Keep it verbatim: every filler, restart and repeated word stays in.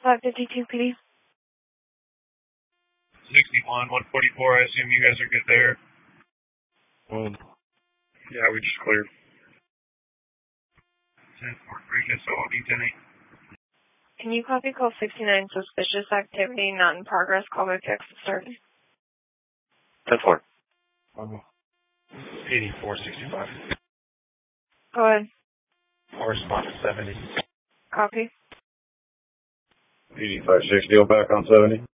five fifty-two P D. sixty-one, one forty-four, I assume you guys are good there. Um, Yeah, we just cleared. ten four three, S O D ten eight. Can you copy call sixty-nine, suspicious activity, not in progress, call back text start? ten four. Um, eighty-four sixty-five. Go ahead. Correspondent seventy. Copy. eighty-five sixty, back on seventy.